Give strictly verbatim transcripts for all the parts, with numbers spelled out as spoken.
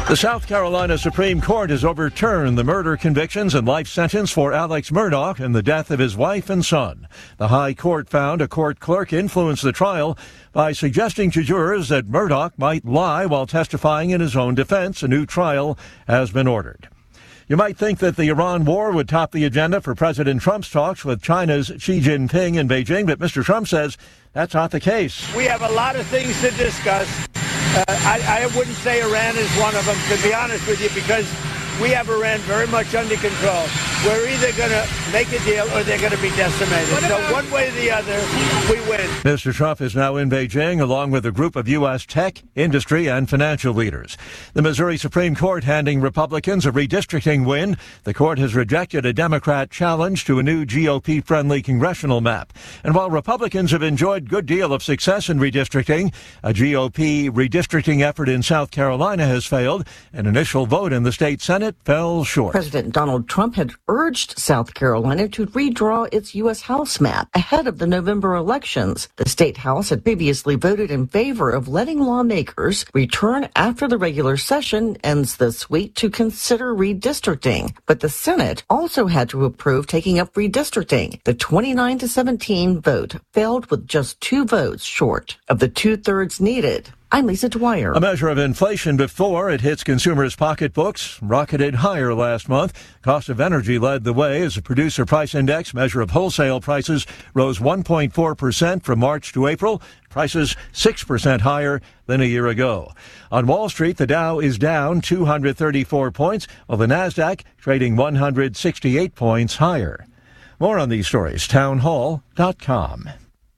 The South Carolina Supreme Court has overturned the murder convictions and life sentence for Alex Murdaugh in the death of his wife and son. The High Court found a court clerk influenced the trial by suggesting to jurors that Murdaugh might lie while testifying in his own defense. A new trial has been ordered. You might think that the Iran war would top the agenda for President Trump's talks with China's Xi Jinping in Beijing, but Mister Trump says that's not the case. We have a lot of things to discuss. Uh, I, I wouldn't say Iran is one of them, to be honest with you, because we have Iran very much under control. We're either going to make a deal or they're going to be decimated. So one way or the other, we win. Mister Trump is now in Beijing along with a group of U S tech, industry, and financial leaders. The Missouri Supreme Court handing Republicans a redistricting win. The court has rejected a Democrat challenge to a new G O P-friendly congressional map. And while Republicans have enjoyed a good deal of success in redistricting, a G O P redistricting effort in South Carolina has failed. An initial vote in the state Senate fell short. President Donald Trump had urged South Carolina to redraw its U S House map ahead of the November elections. The state House had previously voted in favor of letting lawmakers return after the regular session ends this week to consider redistricting. But the Senate also had to approve taking up redistricting. The twenty-nine to seventeen vote failed with just two votes short of the two-thirds needed. I'm Lisa Dwyer. A measure of inflation before it hits consumers' pocketbooks rocketed higher last month. Cost of energy led the way as the producer price index measure of wholesale prices rose one point four percent from March to April. Prices six percent higher than a year ago. On Wall Street, the Dow is down two hundred thirty-four points, while the Nasdaq trading one hundred sixty-eight points higher. More on these stories, townhall dot com.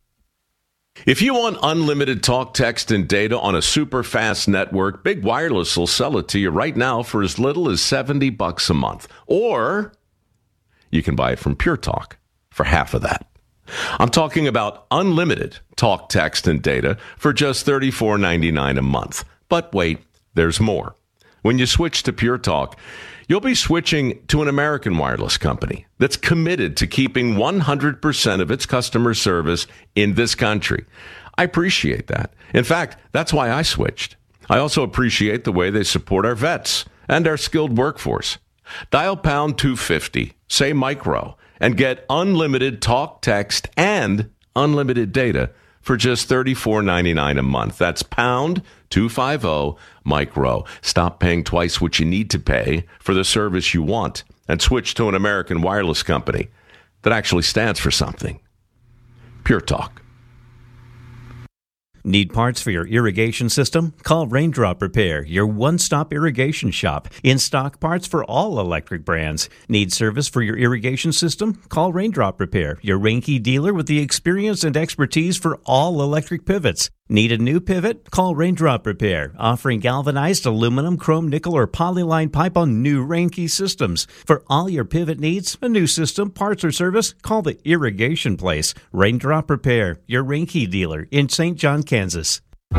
If you want unlimited talk, text, and data on a super fast network, Big Wireless will sell it to you right now for as little as seventy bucks a month. Or you can buy it from Pure Talk for half of that. I'm talking about unlimited talk, text, and data for just thirty-four ninety-nine a month. But wait, there's more. When you switch to Pure Talk, you'll be switching to an American wireless company that's committed to keeping one hundred percent of its customer service in this country. I appreciate that. In fact, that's why I switched. I also appreciate the way they support our vets and our skilled workforce. Dial pound two fifty, say micro, and get unlimited talk, text, and unlimited data for just thirty-four ninety-nine a month. That's pound two fifty micro. Stop paying twice what you need to pay for the service you want and switch to an American wireless company that actually stands for something. Pure Talk. Need parts for your irrigation system? Call Raindrop Repair, your one-stop irrigation shop. In-stock parts for all electric brands. Need service for your irrigation system? Call Raindrop Repair, your Reinke dealer with the experience and expertise for all electric pivots. Need a new pivot? Call Raindrop Repair, offering galvanized aluminum, chrome, nickel, or polyline pipe on new Reinke systems. For all your pivot needs, a new system, parts, or service, call the Irrigation Place. Raindrop Repair, your Reinke dealer in Saint John, Kansas.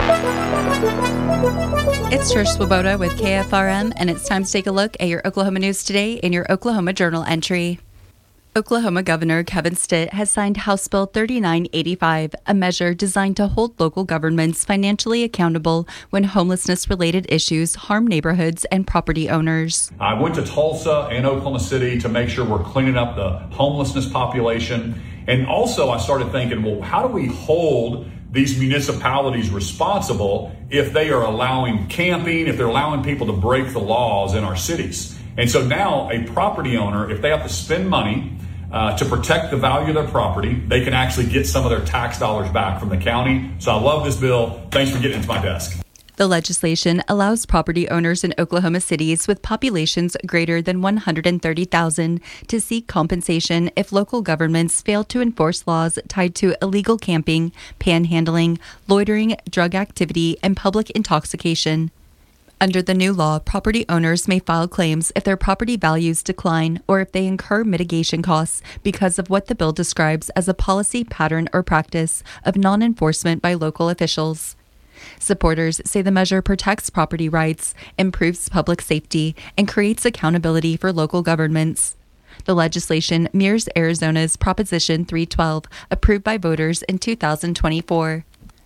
It's Trish Swoboda with K F R M, and it's time to take a look at your Oklahoma news today in your Oklahoma Journal entry. Oklahoma Governor Kevin Stitt has signed House Bill thirty-nine eighty-five, a measure designed to hold local governments financially accountable when homelessness-related issues harm neighborhoods and property owners. I went to Tulsa and Oklahoma City to make sure we're cleaning up the homelessness population. And also I started thinking, well, how do we hold these municipalities responsible if they are allowing camping, if they're allowing people to break the laws in our cities? And so now a property owner, if they have to spend money uh, to protect the value of their property, they can actually get some of their tax dollars back from the county. So I love this bill. Thanks for getting it to my desk. The legislation allows property owners in Oklahoma cities with populations greater than one hundred thirty thousand to seek compensation if local governments fail to enforce laws tied to illegal camping, panhandling, loitering, drug activity, and public intoxication. Under the new law, property owners may file claims if their property values decline or if they incur mitigation costs because of what the bill describes as a policy, pattern, or practice of non-enforcement by local officials. Supporters say the measure protects property rights, improves public safety, and creates accountability for local governments. The legislation mirrors Arizona's Proposition three twelve, approved by voters in two thousand twenty-four.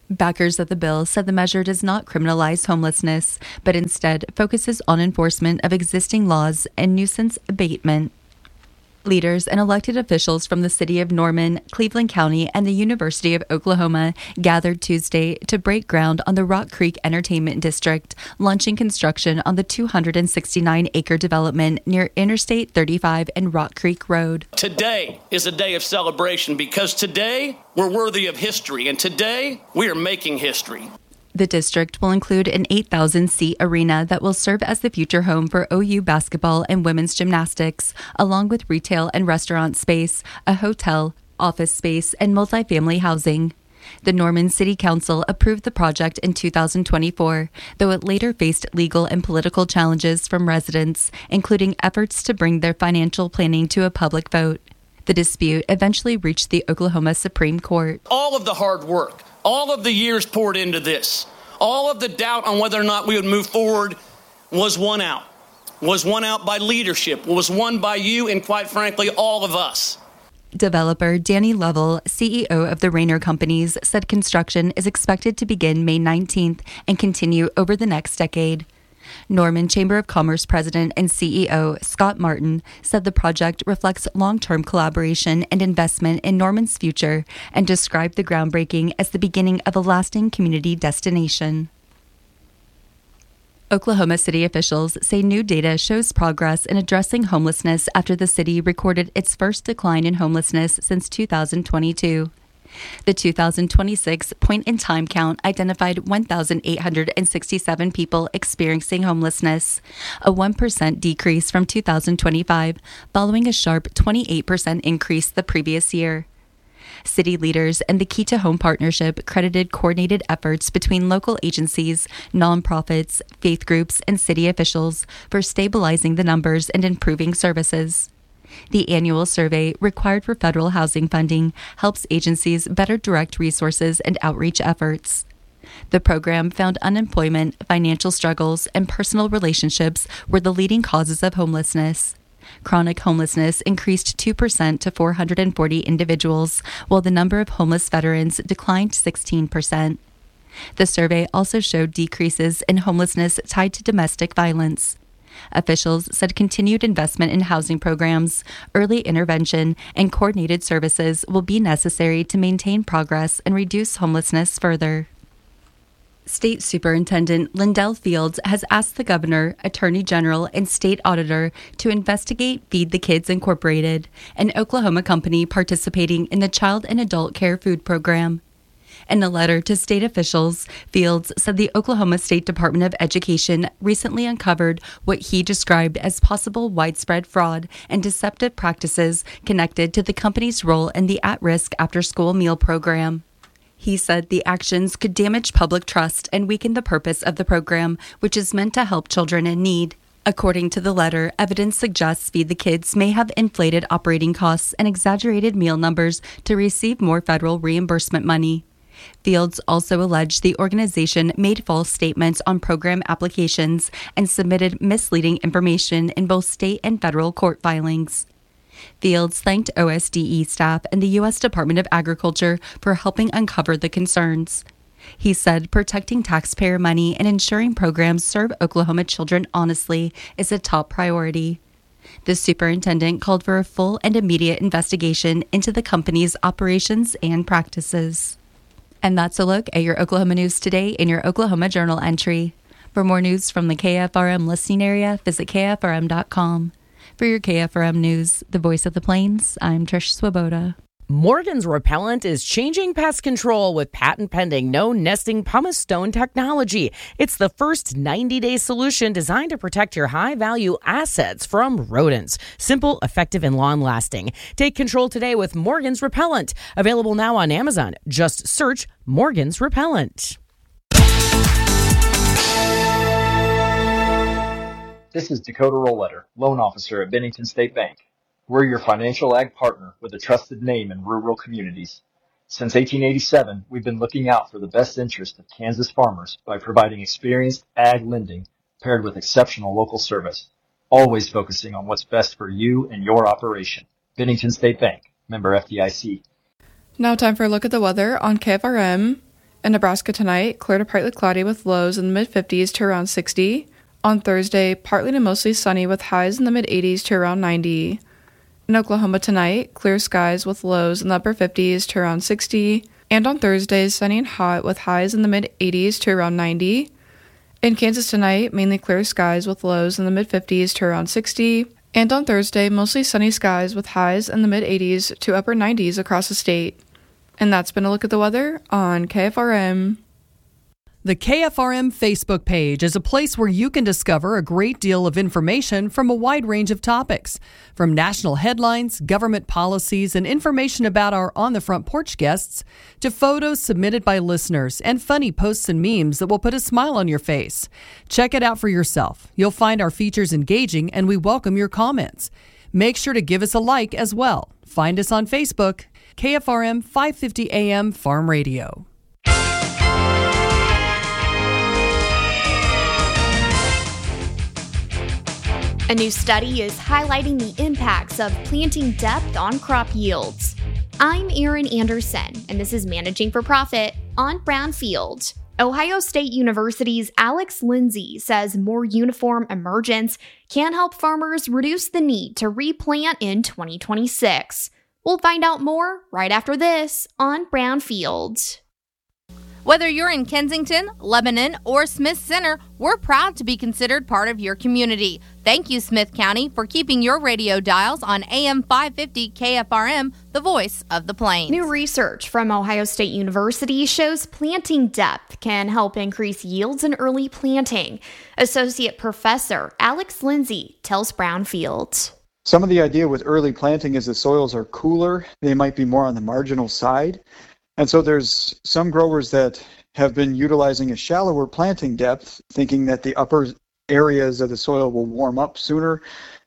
Backers of the bill said the measure does not criminalize homelessness, but instead focuses on enforcement of existing laws and nuisance abatement. Leaders and elected officials from the city of Norman, Cleveland County, and the University of Oklahoma gathered Tuesday to break ground on the Rock Creek Entertainment District, launching construction on the two hundred sixty-nine acre development near Interstate thirty-five and Rock Creek Road. Today is a day of celebration because today we're worthy of history, and today we are making history. The district will include an eight thousand seat arena that will serve as the future home for O U basketball and women's gymnastics, along with retail and restaurant space, a hotel, office space, and multifamily housing. The Norman City Council approved the project in two thousand twenty-four, though it later faced legal and political challenges from residents, including efforts to bring their financial planning to a public vote. The dispute eventually reached the Oklahoma Supreme Court. All of the hard work, all of the years poured into this, all of the doubt on whether or not we would move forward was won out, was won out by leadership, was won by you, and quite frankly, all of us. Developer Danny Lovell, C E O of the Rayner Companies, said construction is expected to begin May nineteenth and continue over the next decade. Norman Chamber of Commerce President and C E O Scott Martin said the project reflects long-term collaboration and investment in Norman's future and described the groundbreaking as the beginning of a lasting community destination. Oklahoma City officials say new data shows progress in addressing homelessness after the city recorded its first decline in homelessness since two thousand twenty-two. The two thousand twenty-six point-in-time count identified one thousand eight hundred sixty-seven people experiencing homelessness, a one percent decrease from two thousand twenty-five, following a sharp twenty-eight percent increase the previous year. City leaders and the Key to Home Partnership credited coordinated efforts between local agencies, nonprofits, faith groups, and city officials for stabilizing the numbers and improving services. The annual survey, required for federal housing funding, helps agencies better direct resources and outreach efforts. The program found unemployment, financial struggles, and personal relationships were the leading causes of homelessness. Chronic homelessness increased two percent to four hundred forty individuals, while the number of homeless veterans declined sixteen percent. The survey also showed decreases in homelessness tied to domestic violence. Officials said continued investment in housing programs, early intervention, and coordinated services will be necessary to maintain progress and reduce homelessness further. State Superintendent Lindell Fields has asked the Governor, Attorney General, and State Auditor to investigate Feed the Kids Incorporated, an Oklahoma company participating in the Child and Adult Care Food Program. In a letter to state officials, Fields said the Oklahoma State Department of Education recently uncovered what he described as possible widespread fraud and deceptive practices connected to the company's role in the at-risk after-school meal program. He said the actions could damage public trust and weaken the purpose of the program, which is meant to help children in need. According to the letter, evidence suggests Feed the Kids may have inflated operating costs and exaggerated meal numbers to receive more federal reimbursement money. Fields also alleged the organization made false statements on program applications and submitted misleading information in both state and federal court filings. Fields thanked O S D E staff and the U S Department of Agriculture for helping uncover the concerns. He said protecting taxpayer money and ensuring programs serve Oklahoma children honestly is a top priority. The superintendent called for a full and immediate investigation into the company's operations and practices. And that's a look at your Oklahoma news today in your Oklahoma Journal entry. For more news from the K F R M listening area, visit K F R M dot com. For your K F R M News, the voice of the Plains, I'm Trish Swoboda. Morgan's Repellent is changing pest control with patent-pending no-nesting pumice stone technology. It's the first ninety-day solution designed to protect your high-value assets from rodents. Simple, effective, and long-lasting. Take control today with Morgan's Repellent. Available now on Amazon. Just search Morgan's Repellent. This is Dakota Roletter, loan officer at Bennington State Bank. We're your financial ag partner with a trusted name in rural communities. Since eighteen eighty-seven, we've been looking out for the best interest of Kansas farmers by providing experienced ag lending paired with exceptional local service, always focusing on what's best for you and your operation. Bennington State Bank, member F D I C. Now time for a look at the weather on K F R M. In Nebraska tonight, clear to partly cloudy with lows in the mid-fifties to around sixty. On Thursday, partly to mostly sunny with highs in the mid-eighties to around ninety. In Oklahoma tonight, clear skies with lows in the upper fifties to around sixty. And on Thursday, sunny and hot with highs in the mid-eighties to around ninety. In Kansas tonight, mainly clear skies with lows in the mid-fifties to around sixty. And on Thursday, mostly sunny skies with highs in the mid-eighties to upper nineties across the state. And that's been a look at the weather on K F R M. The K F R M Facebook page is a place where you can discover a great deal of information from a wide range of topics, from national headlines, government policies, and information about our On the Front Porch guests, to photos submitted by listeners and funny posts and memes that will put a smile on your face. Check it out for yourself. You'll find our features engaging, and we welcome your comments. Make sure to give us a like as well. Find us on Facebook, K F R M five fifty A M Farm Radio. A new study is highlighting the impacts of planting depth on crop yields. I'm Erin Anderson, and this is Managing for Profit on Brownfield. Ohio State University's Alex Lindsay says more uniform emergence can help farmers reduce the need to replant in twenty twenty-six. We'll find out more right after this on Brownfield. Whether you're in Kensington, Lebanon, or Smith Center, we're proud to be considered part of your community. Thank you, Smith County, for keeping your radio dials on A M five fifty K F R M, the voice of the plains. New research from Ohio State University shows planting depth can help increase yields in early planting. Associate Professor Alex Lindsay tells Brownfield. Some of the idea with early planting is the soils are cooler. They might be more on the marginal side. And so there's some growers that have been utilizing a shallower planting depth, thinking that the upper areas of the soil will warm up sooner,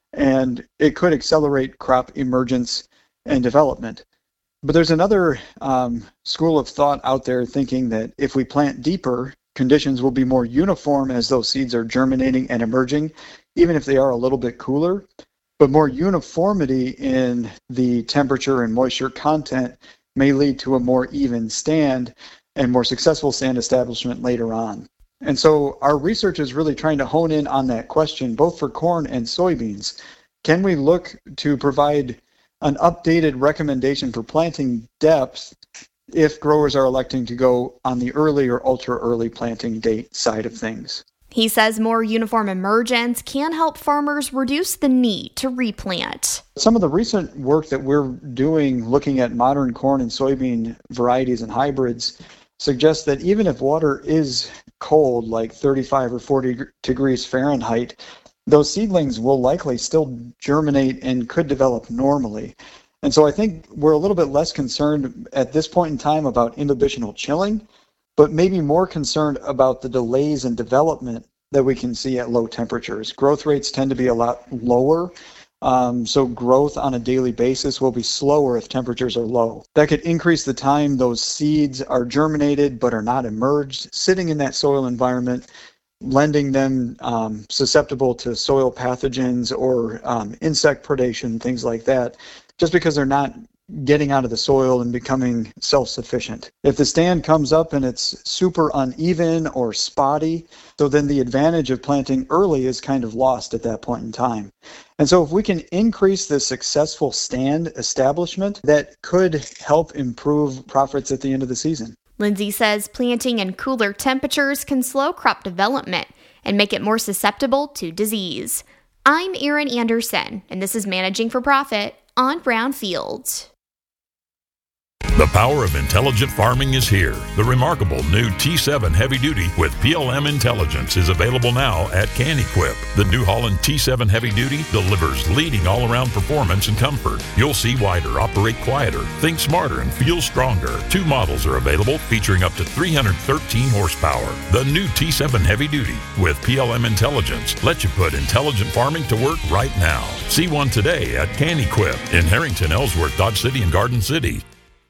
and it could accelerate crop emergence and development. But there's another um, school of thought out there thinking that if we plant deeper, conditions will be more uniform as those seeds are germinating and emerging, even if they are a little bit cooler. But more uniformity in the temperature and moisture content may lead to a more even stand and more successful stand establishment later on. And so our research is really trying to hone in on that question, both for corn and soybeans. Can we look to provide an updated recommendation for planting depth if growers are electing to go on the early or ultra early planting date side of things? He says more uniform emergence can help farmers reduce the need to replant. Some of the recent work that we're doing looking at modern corn and soybean varieties and hybrids suggests that even if water is cold, like thirty-five or forty degrees Fahrenheit, those seedlings will likely still germinate and could develop normally. And so I think we're a little bit less concerned at this point in time about imbibitional chilling, but maybe more concerned about the delays in development that we can see at low temperatures. Growth rates tend to be a lot lower, um, so growth on a daily basis will be slower if temperatures are low. That could increase the time those seeds are germinated but are not emerged, sitting in that soil environment, lending them um, susceptible to soil pathogens or um, insect predation, things like that, just because they're not getting out of the soil and becoming self-sufficient. If the stand comes up and it's super uneven or spotty, so then the advantage of planting early is kind of lost at that point in time. And so if we can increase the successful stand establishment, that could help improve profits at the end of the season. Lindsay says planting in cooler temperatures can slow crop development and make it more susceptible to disease. I'm Erin Anderson, and this is Managing for Profit on Brownfield. The power of intelligent farming is here. The remarkable new T seven Heavy Duty with P L M Intelligence is available now at CanEquip. The New Holland T seven Heavy Duty delivers leading all-around performance and comfort. You'll see wider, operate quieter, think smarter, and feel stronger. Two models are available featuring up to three hundred thirteen horsepower. The new T seven Heavy Duty with P L M Intelligence lets you put intelligent farming to work right now. See one today at CanEquip in Harrington, Ellsworth, Dodge City, and Garden City.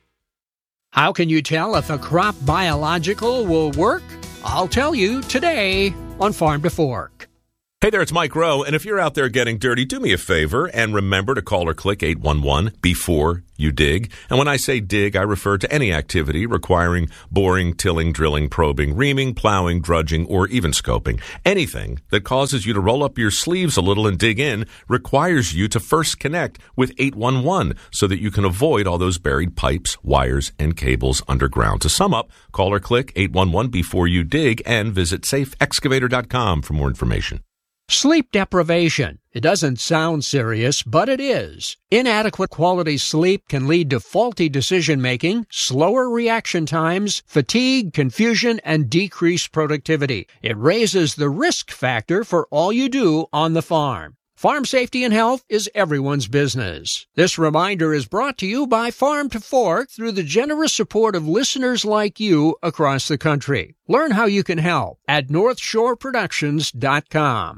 How can you tell if a crop biological will work? I'll tell you today on Farm to Fork. Hey there, it's Mike Rowe, and if you're out there getting dirty, do me a favor and remember to call or click eight one one before you dig. And when I say dig, I refer to any activity requiring boring, tilling, drilling, probing, reaming, plowing, drudging, or even scoping. Anything that causes you to roll up your sleeves a little and dig in requires you to first connect with eight one one so that you can avoid all those buried pipes, wires, and cables underground. To sum up, call or click eight one one before you dig and visit safe excavator dot com for more information. Sleep deprivation. It doesn't sound serious, but it is. Inadequate quality sleep can lead to faulty decision-making, slower reaction times, fatigue, confusion, and decreased productivity. It raises the risk factor for all you do on the farm. Farm safety and health is everyone's business. This reminder is brought to you by Farm to Fork through the generous support of listeners like you across the country. Learn how you can help at north shore productions dot com.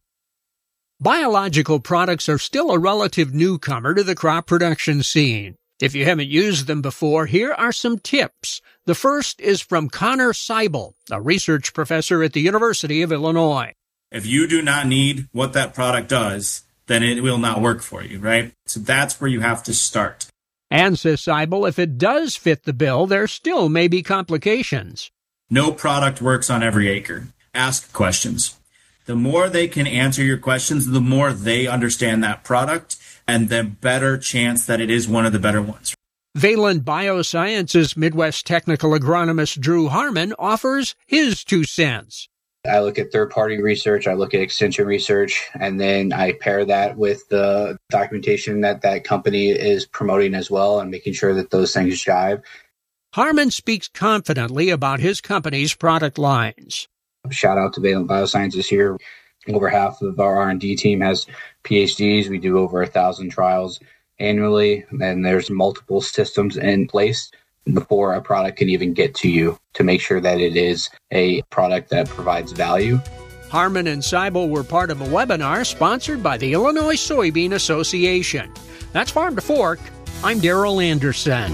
Biological products are still a relative newcomer to the crop production scene. If you haven't used them before, here are some tips. The first is from Connor Seibel, a research professor at the University of Illinois. If you do not need what that product does, then it will not work for you, right? So that's where you have to start. And, says Seibel, if it does fit the bill, there still may be complications. No product works on every acre. Ask questions. The more they can answer your questions, the more they understand that product, and the better chance that it is one of the better ones. Valent Biosciences Midwest technical agronomist Drew Harmon offers his two cents. I look at third-party research, I look at extension research, and then I pair that with the documentation that that company is promoting as well and making sure that those things jive. Harmon speaks confidently about his company's product lines. Shout out to Valent Biosciences here. Over half of our R and D team has P H Ds. We do over a thousand trials annually, and there's multiple systems in place before a product can even get to you to make sure that it is a product that provides value. Harmon and Seibel were part of a webinar sponsored by the Illinois Soybean Association. That's Farm to Fork. I'm Darrell Anderson.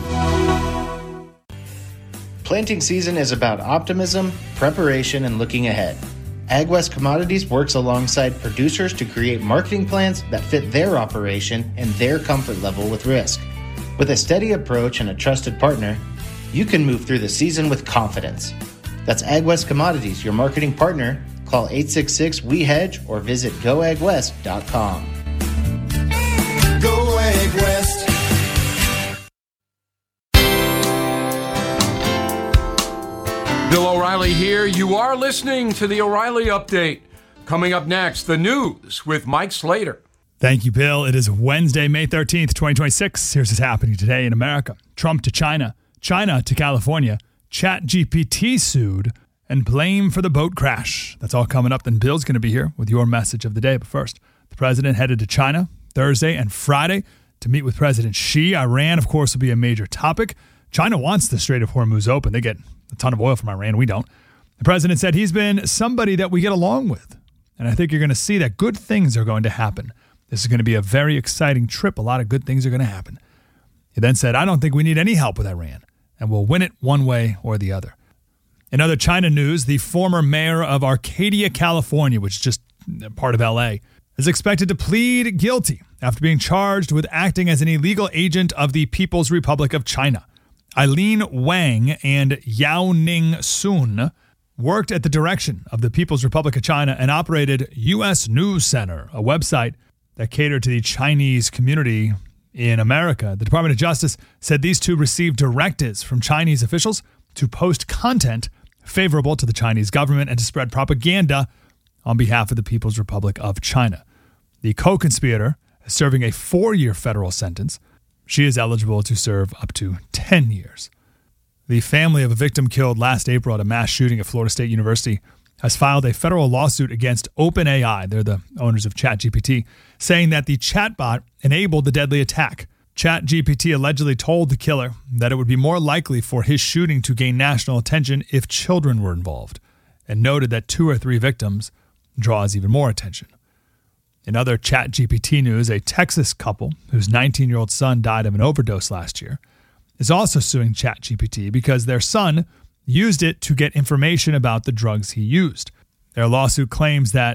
Planting season is about optimism, preparation, and looking ahead. AgWest Commodities works alongside producers to create marketing plans that fit their operation and their comfort level with risk. With a steady approach and a trusted partner, you can move through the season with confidence. That's AgWest Commodities, your marketing partner. Call eight six six, W E hedge or visit go ag west dot com. Go AgWest. Bill O'Reilly here. You are listening to the O'Reilly Update. Coming up next, the news with Mike Slater. Thank you, Bill. It is Wednesday, May thirteenth, twenty twenty-six. Here's what's happening today in America. Trump to China, China to California, ChatGPT sued, and blame for the boat crash. That's all coming up. Then Bill's going to be here with your message of the day. But first, the president headed to China Thursday and Friday to meet with President Xi. Iran, of course, will be a major topic. China wants the Strait of Hormuz open. They get a ton of oil from Iran. We don't. The president said he's been somebody that we get along with. And I think you're going to see that good things are going to happen. This is going to be a very exciting trip. A lot of good things are going to happen. He then said, I don't think we need any help with Iran, and we'll win it one way or the other. In other China news, the former mayor of Arcadia, California, which is just part of L A, is expected to plead guilty after being charged with acting as an illegal agent of the People's Republic of China. Eileen Wang and Yao Ning Sun worked at the direction of the People's Republic of China and operated U S News Center, a website that catered to the Chinese community in America. The Department of Justice said these two received directives from Chinese officials to post content favorable to the Chinese government and to spread propaganda on behalf of the People's Republic of China. The co-conspirator is serving a four-year federal sentence. She is eligible to serve up to ten years. The family of a victim killed last April at a mass shooting at Florida State University has filed a federal lawsuit against OpenAI, they're the owners of ChatGPT, saying that the chatbot enabled the deadly attack. ChatGPT allegedly told the killer that it would be more likely for his shooting to gain national attention if children were involved, and noted that two or three victims draws even more attention. In other ChatGPT news, a Texas couple whose nineteen-year-old son died of an overdose last year is also suing ChatGPT because their son used it to get information about the drugs he used. Their lawsuit claims that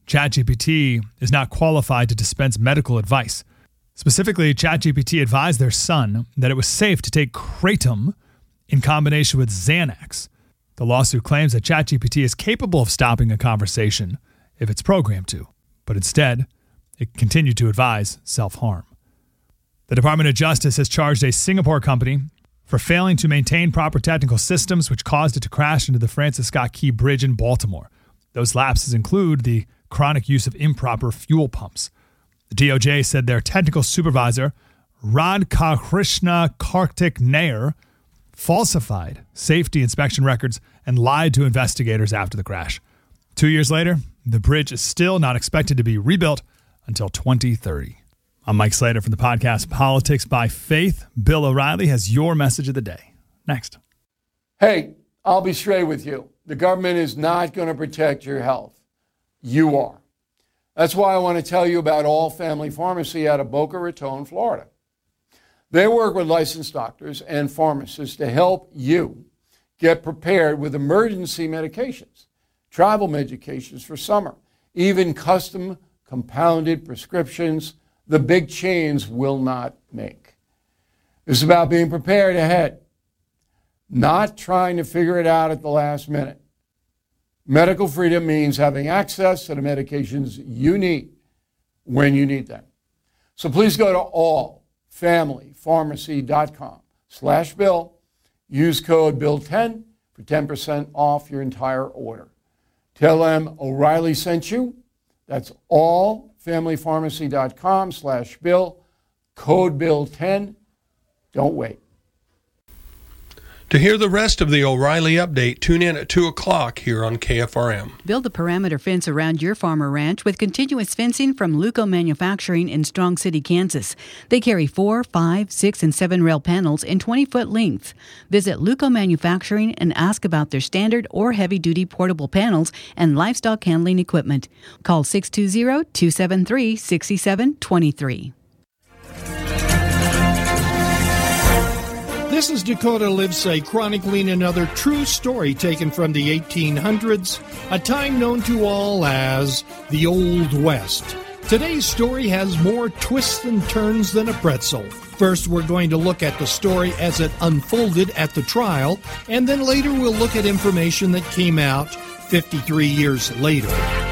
ChatGPT is not qualified to dispense medical advice. Specifically, ChatGPT advised their son that it was safe to take Kratom in combination with Xanax. The lawsuit claims that ChatGPT is capable of stopping a conversation if it's programmed to, but instead, it continued to advise self-harm. The Department of Justice has charged a Singapore company for failing to maintain proper technical systems, which caused it to crash into the Francis Scott Key Bridge in Baltimore. Those lapses include the chronic use of improper fuel pumps. The D O J said their technical supervisor, Radhakrishna Kartik Nair, falsified safety inspection records and lied to investigators after the crash. Two years later, the bridge is still not expected to be rebuilt until twenty thirty. I'm Mike Slater from the podcast Politics by Faith. Bill O'Reilly has your message of the day. Next. Hey, I'll be straight with you. The government is not going to protect your health. You are. That's why I want to tell you about All Family Pharmacy out of Boca Raton, Florida. They work with licensed doctors and pharmacists to help you get prepared with emergency medications, travel medications for summer, even custom compounded prescriptions the big chains will not make. It's about being prepared ahead, not trying to figure it out at the last minute. Medical freedom means having access to the medications you need when you need them. So please go to allfamilypharmacy.com slash bill. Use code bill ten for ten percent off your entire order. Tell them O'Reilly sent you. That's allfamilypharmacy.com slash bill. Code bill ten. Don't wait. To hear the rest of the O'Reilly Update, tune in at two o'clock here on K F R M. Build a perimeter fence around your farm or ranch with continuous fencing from Luco Manufacturing in Strong City, Kansas. They carry four, five, six, and seven rail panels in twenty-foot length. Visit Luco Manufacturing and ask about their standard or heavy-duty portable panels and livestock handling equipment. Call six two zero, two seven three, six seven two three. This is Dakota Livesay chronicling another true story taken from the eighteen hundreds, a time known to all as the Old West. Today's story has more twists and turns than a pretzel. First, we're going to look at the story as it unfolded at the trial, and then later we'll look at information that came out fifty-three years later.